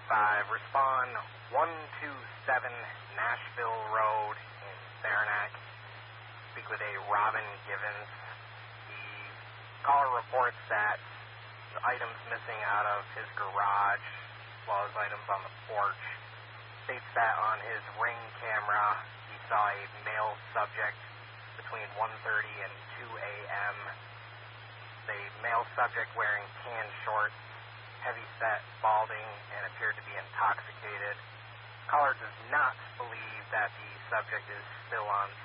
respond 127 Nashville Road in Saranac. Speak with a Robin Givens. The caller reports that the items missing out of his garage, as well as items on the porch. States that on his Ring camera, he saw a male subject between 1:30 and 2 a.m. The male subject wearing tan shorts, heavy-set, balding, and appeared to be intoxicated. Caller does not believe that the subject is still on